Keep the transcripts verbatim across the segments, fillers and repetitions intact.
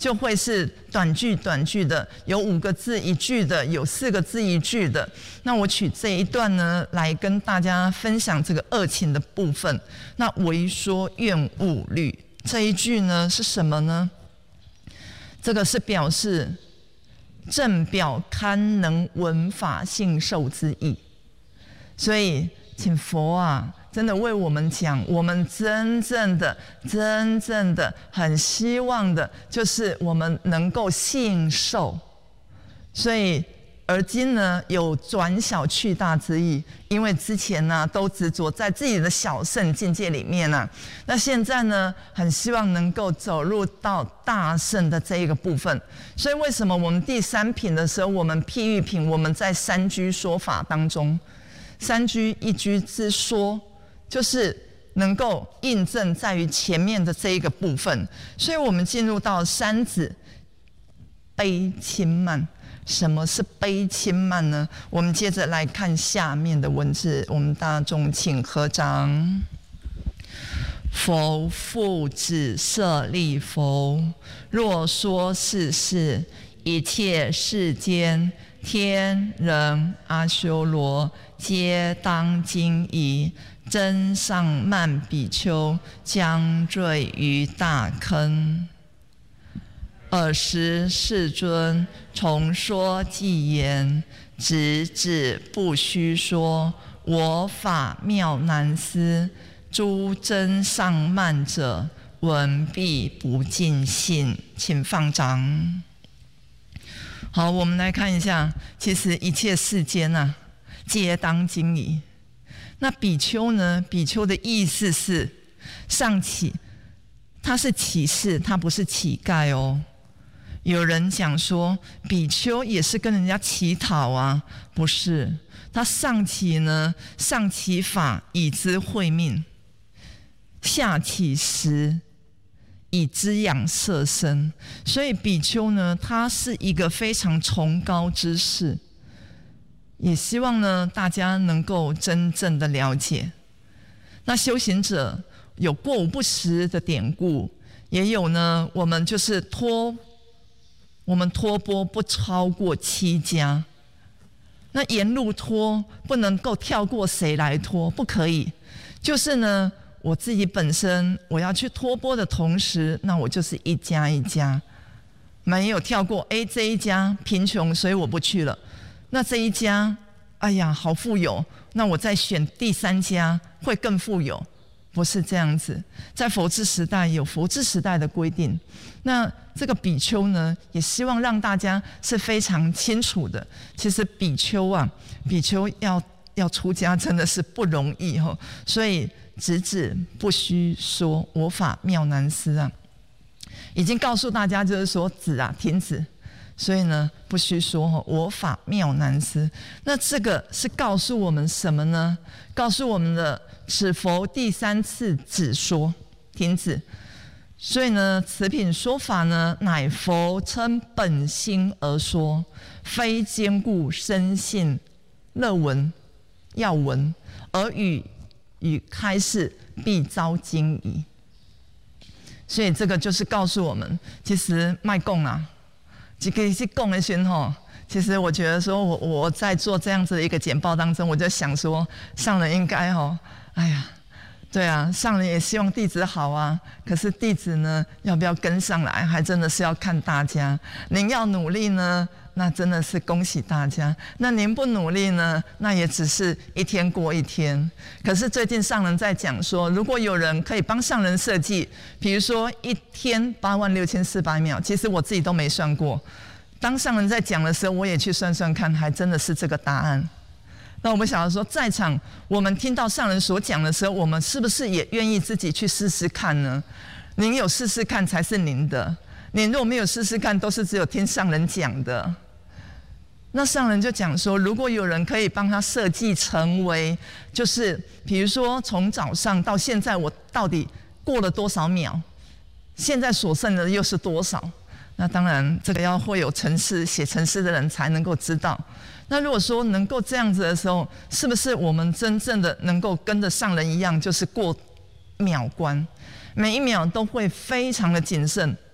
就会是短句短句的，有五个字一句的，有四个字一句的。那我取这一段呢，来跟大家分享这个二请的部分。那唯说愿勿虑这一句呢是什么呢？这个是表示正表堪能闻法信受之意。所以请佛啊，真的为我们讲，我们真正的、真正的很希望的，就是我们能够信受。所以而今呢，有转小去大之意，因为之前呢、啊、都执着在自己的小圣境界里面啊，那现在呢，很希望能够走入到大圣的这一个部分。所以为什么我们第三品的时候，我们譬喻品，我们在三居说法当中。三居一居之说，就是能够印证在于前面的这一个部分。所以我们进入到三子悲轻慢。什么是悲轻慢呢？我们接着来看下面的文字，我们大众请合掌。佛复指舍利弗，若说是事，一切世间天人阿修罗，皆当惊疑。真上慢比丘将坠于大坑。尔时世尊重说偈言：直指不虚说，我法妙难思。诸真上慢者，闻必不尽信。请放掌。好，我们来看一下，其实一切世间啊，皆当惊疑。那比丘呢？比丘的意思是上乞，他是乞士，他不是乞丐哦。有人讲说，比丘也是跟人家乞讨啊，不是？他上乞呢，上乞法以资慧命，下乞食以滋养色身。所以比丘呢，他是一个非常崇高之士。也希望呢，大家能够真正的了解。那修行者有过午不食的典故，也有呢，我们就是托。我们托钵不超过七家，那沿路托不能够跳过谁来托，不可以。就是呢，我自己本身我要去托钵的同时，那我就是一家一家，没有跳过。哎，这一家贫穷，所以我不去了。那这一家，哎呀，好富有，那我再选第三家会更富有。不是这样子，在佛治时代有佛治时代的规定。那这个比丘呢，也希望让大家是非常清楚的。其实比丘啊，比丘要要出家真的是不容易哈、哦。所以直指不虚说，我法妙难思啊，已经告诉大家就是说止啊，停止。所以呢，不虚说哈，我法妙难思。那这个是告诉我们什么呢？告诉我们的此佛第三次止说，停止。所以呢，此品说法呢，乃佛称本心而说，非兼顾生信乐闻要闻，而语与开示必遭惊疑。所以这个就是告诉我们，其实卖供啊。这个是供的时候，其实我觉得说我我在做这样子的一个简报当中，我就想说，上人应该哦，哎呀，对啊，上人也希望弟子好啊，可是弟子呢，要不要跟上来，还真的是要看大家。您要努力呢，那真的是恭喜大家；那您不努力呢，那也只是一天过一天。可是最近上人在讲说，如果有人可以帮上人设计，比如说一天八万六千四百秒，其实我自己都没算过。当上人在讲的时候，我也去算算看，还真的是这个答案。那我们想要说，在场我们听到上人所讲的时候，我们是不是也愿意自己去试试看呢？您有试试看才是您的，您如果没有试试看，都是只有听上人讲的。那上人就讲说，如果有人可以帮他设计成为，就是比如说从早上到现在，我到底过了多少秒，现在所剩的又是多少？那当然，这个要会有程式写程式的人才能够知道。那如果说能够这样子的时候，是不是我们真正的能够跟着上人一样，就是过秒关，每一秒都会非常的谨慎，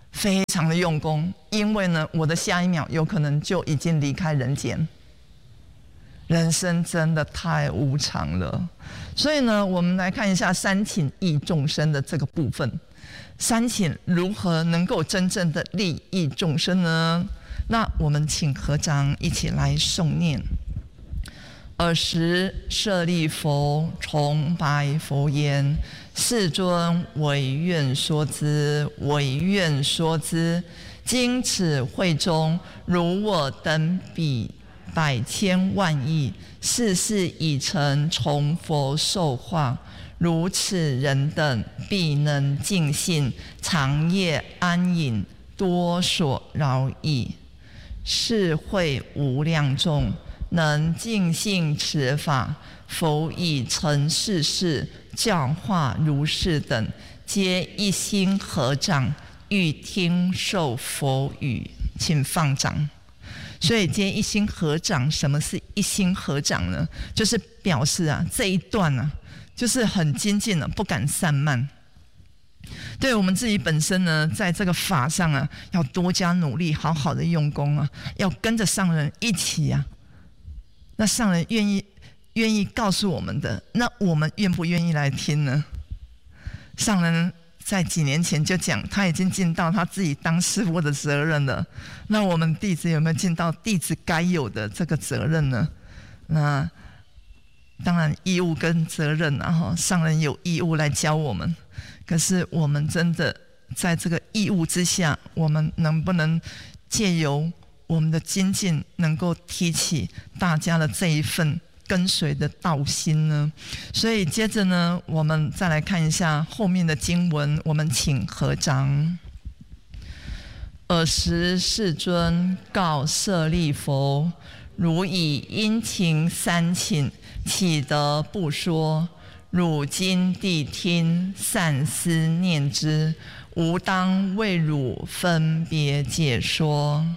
非常的用功，因为呢，我的下一秒有可能就已经离开人间。人生真的太无常了，所以呢，我们来看一下三请益众生的这个部分。三请如何能够真正的利益众生呢？那我们请合掌一起来诵念。尔时舍利弗，重白佛言：世尊，唯愿说之，唯愿说之。今此会中，如我等彼百千万亿，世世已成从佛受化。如此人等，必能尽信，长夜安隐，多所饶益。是会无量众，能尽信此法，佛以成世事，教化如是等，皆一心合掌，欲听受佛语。请放掌。所以皆一心合掌，什么是一心合掌呢？就是表示啊，这一段啊，就是很精进了，不敢散漫。对我们自己本身呢，在这个法上啊，要多加努力，好好的用功啊，要跟着上人一起啊。那上人愿意愿意告诉我们的，那我们愿不愿意来听呢？上人在几年前就讲，他已经尽到他自己当师父的责任了。那我们弟子有没有尽到弟子该有的这个责任呢？那当然义务跟责任啊，然后上人有义务来教我们。可是我们真的在这个义务之下，我们能不能借由我们的精进，能够提起大家的这一份跟随的道心呢？所以接着呢，我们再来看一下后面的经文，我们请合掌。尔时世尊告舍利弗：汝以殷勤三请，岂得不说？汝今谛听，善思念之，吾当为汝分别解说。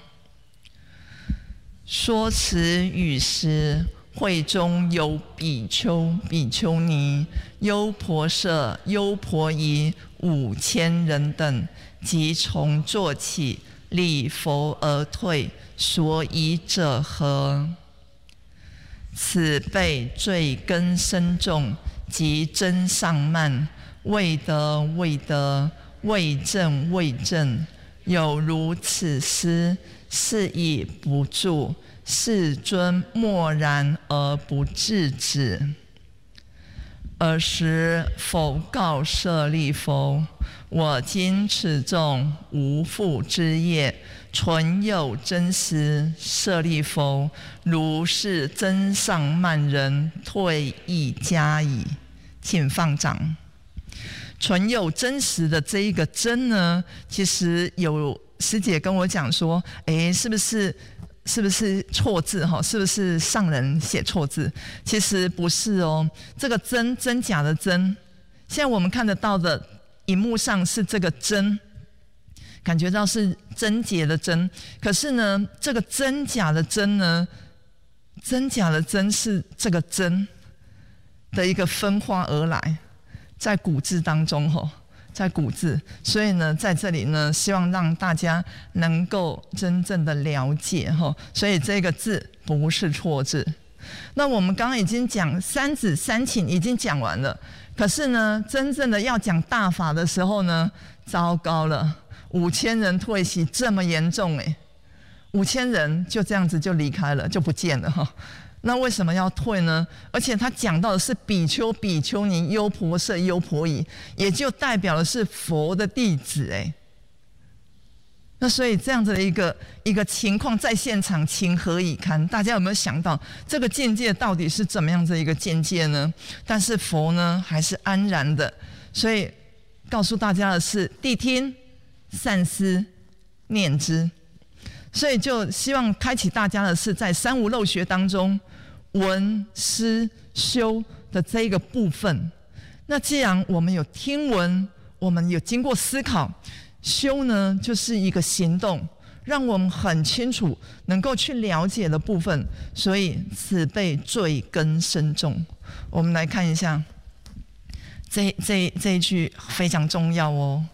说此语时，会中有比丘、比丘尼、优婆塞、优婆夷五千人等，即从坐起，礼佛而退。所以者何？此辈罪根深重，即真上慢，未得未得，未正未正，有如此师，是以不住。世尊默然而不制止。尔时佛告舍利弗：我今此众无复之业，纯有真实。舍利弗，如是真上慢人，退亦加矣。请放掌。纯有真实的这一个真呢，其实有师姐跟我讲说，哎，是不是是不是错字哈？是不是上人写错字？其实不是哦。这个真真假的真，现在我们看得到的荧幕上是这个真，感觉到是贞洁的贞。可是呢，这个真假的真呢，真假的真是这个真的一个分化而来，在古字当中吼。在古字，所以呢，在这里呢，希望让大家能够真正的了解哈，所以这个字不是错字。那我们刚刚已经讲三子三请已经讲完了，可是呢，真正的要讲大法的时候呢，糟糕了，五千人退席这么严重哎，五千人就这样子就离开了，就不见了哈。那为什么要退呢？而且他讲到的是比丘、比丘尼、优婆塞、优婆夷，也就代表的是佛的弟子哎。那所以这样子的一个一个情况在现场情何以堪？大家有没有想到这个境界到底是怎么样的一个境界呢？但是佛呢还是安然的，所以告诉大家的是谛听，善思念之。所以就希望开启大家的是在三无漏学当中闻思修的这一个部分。那既然我们有听闻，我们有经过思考，修呢就是一个行动，让我们很清楚能够去了解的部分。所以此辈罪根深重。我们来看一下这这这一句非常重要哦。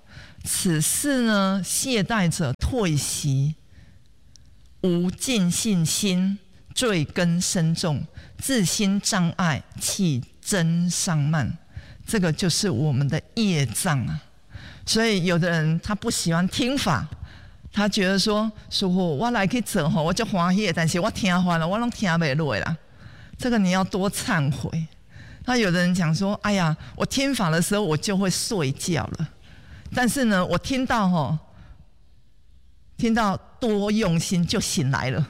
此事呢，懈怠者退息，无尽信心，罪根深重，自心障碍，气增上慢。这个就是我们的业障啊。所以有的人他不喜欢听法，他觉得说师父我来去做吼，我就欢喜，但是我听完了，我拢听不落啦。这个你要多忏悔。那有的人讲说，哎呀，我听法的时候我就会睡觉了，但是呢，我听到吼，听到多用心就醒来了。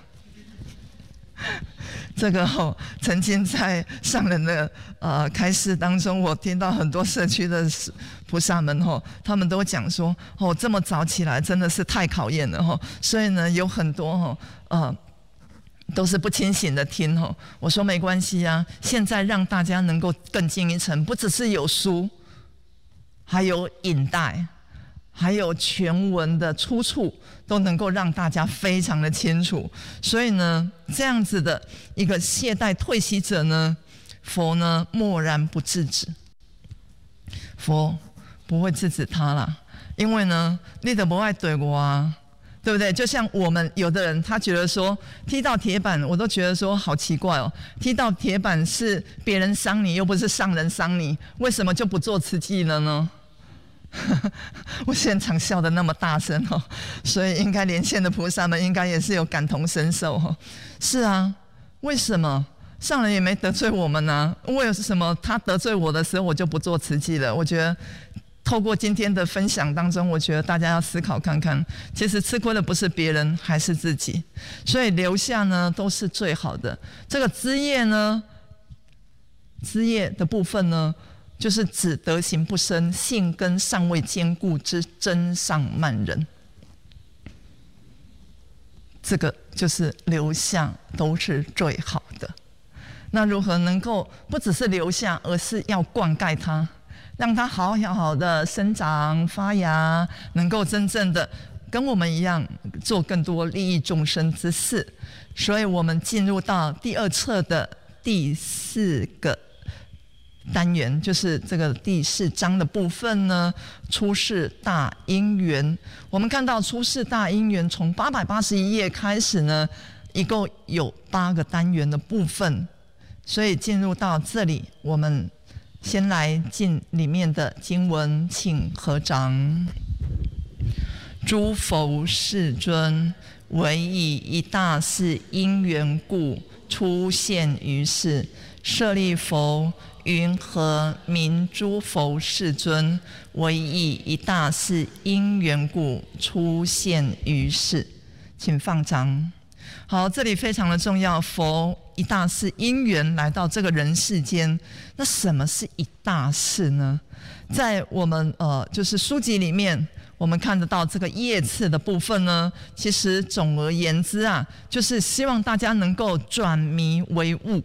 这个吼，曾经在上人的呃开示当中，我听到很多社区的菩萨们吼，他们都讲说，哦，这么早起来真的是太考验了吼，所以呢，有很多吼呃都是不清醒的听吼。我说没关系啊，现在让大家能够更进一层，不只是有书，还有影带，还有全文的出处，都能够让大家非常的清楚。所以呢，这样子的一个懈怠退息者呢，佛呢默然不制止，佛不会制止他啦，因为呢，你都不爱对我啊，对不对？就像我们有的人，他觉得说踢到铁板，我都觉得说好奇怪哦，踢到铁板是别人伤你，又不是上人伤你，为什么就不做慈济了呢？我现场笑得那么大声哦，所以应该连线的菩萨们应该也是有感同身受哦。是啊，为什么上人也没得罪我们呢？为什么他得罪我的时候我就不做慈济了？我觉得透过今天的分享当中，我觉得大家要思考看看，其实吃亏的不是别人，还是自己。所以留下呢都是最好的。这个枝叶呢，枝叶的部分呢，就是指德行不深、性根尚未坚固之真上慢人。这个就是留下都是最好的。那如何能够不只是留下，而是要灌溉它，让它好好好的生长发芽，能够真正的跟我们一样做更多利益众生之事。所以我们进入到第二册的第四个单元，就是这个第四章的部分呢，出世大因缘。我们看到出世大因缘从八百八十一页开始呢，一共有八个单元的部分。所以进入到这里，我们先来进里面的经文，请合掌。诸佛世尊，唯以一大事因缘故，出现于世。舍利弗，云何名诸佛世尊？唯以一大事因缘故，出现于世。请放掌。好，这里非常的重要。佛一大事因缘来到这个人世间，那什么是一大事呢？在我们呃就是书籍里面，我们看得到这个页次的部分呢，其实总而言之啊，就是希望大家能够转迷为悟。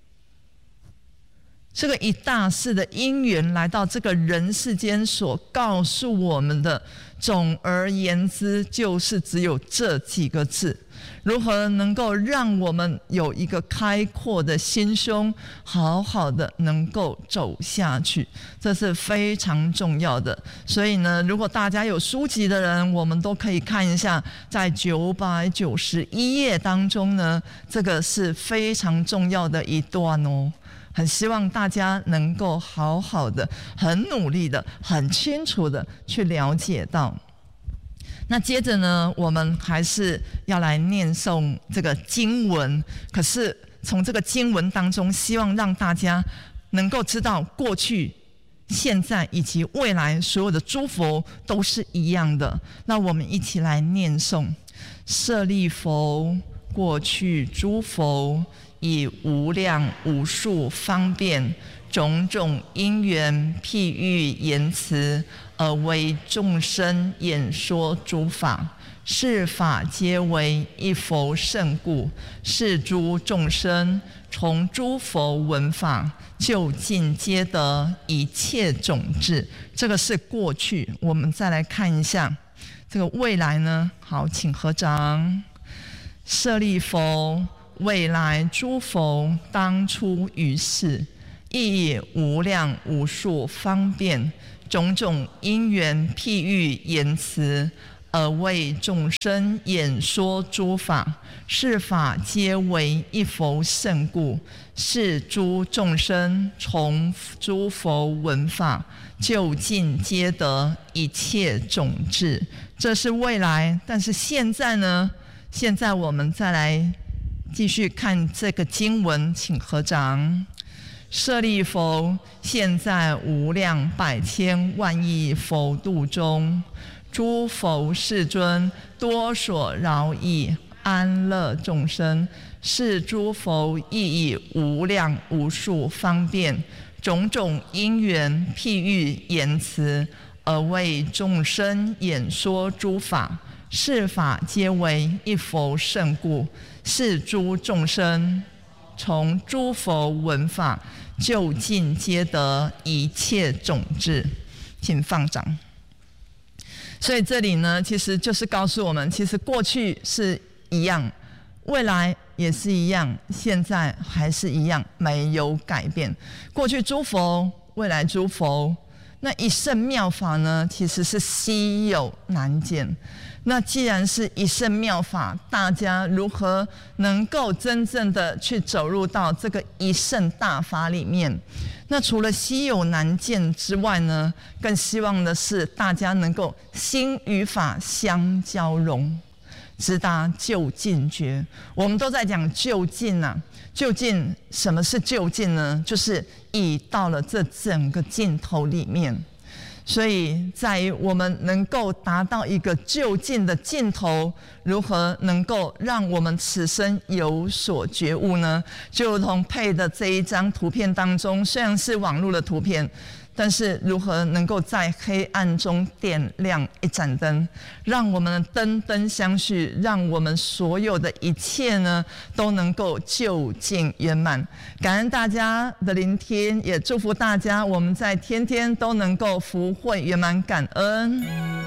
这个一大事的因缘来到这个人世间，所告诉我们的，总而言之就是只有这几个字。如何能够让我们有一个开阔的心胸，好好的能够走下去，这是非常重要的。所以呢，如果大家有书籍的人，我们都可以看一下，在九百九十一页当中呢，这个是非常重要的一段哦。很希望大家能够好好的、很努力的、很清楚的去了解到。那接着呢，我们还是要来念诵这个经文。可是从这个经文当中，希望让大家能够知道，过去、现在以及未来所有的诸佛都是一样的。那我们一起来念诵：舍利弗，过去诸佛以无量无数方便种种因缘譬喻言辞，而为众生演说诸法。是法皆为一佛圣故，是诸众生从诸佛闻法，就近皆得一切种智。这个是过去，我们再来看一下这个未来呢。好，请合掌。舍利弗，未来诸佛当出于世，亦以无量无数方便种种因缘譬喻言辞，而为众生演说诸法，是法皆为一佛圣故，是诸众生从诸佛闻法，究竟皆得一切种智。这是未来，但是现在呢？现在我们再来继续看这个经文，请合掌。舍利弗，现在无量百千万亿佛度中，诸佛世尊多所饶益安乐众生，是诸佛亦以无量无数方便种种因缘譬喻言辞，而为众生演说诸法，是法皆为一佛圣故，是诸众生从诸佛闻法，究竟皆得一切种智。请放掌。所以这里呢，其实就是告诉我们，其实过去是一样，未来也是一样，现在还是一样，没有改变。过去诸佛，未来诸佛，那一圣妙法呢，其实是稀有难见。那既然是一圣妙法，大家如何能够真正的去走入到这个一圣大法里面？那除了稀有难见之外呢，更希望的是大家能够心与法相交融，直达究竟觉。我们都在讲究竟啊，究竟什么是究竟呢？就是已到了这整个尽头里面。所以在于我们能够达到一个究竟的尽头，如何能够让我们此生有所觉悟呢？就如同配的这一张图片当中，虽然是网络的图片，但是如何能够在黑暗中点亮一盏灯，让我们灯灯相续，让我们所有的一切呢都能够究竟圆满。感恩大家的聆听，也祝福大家我们在天天都能够福慧圆满感恩。